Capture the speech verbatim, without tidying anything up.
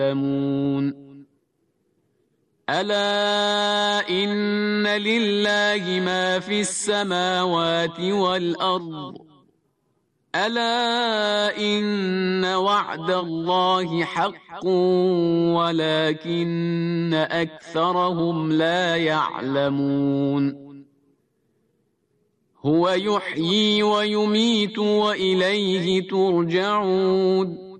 يعلمون ألا إن لله ما في السماوات والأرض ألا إن وعد الله حق ولكن أكثرهم لا يعلمون هو يحيي ويميت وإليه ترجعون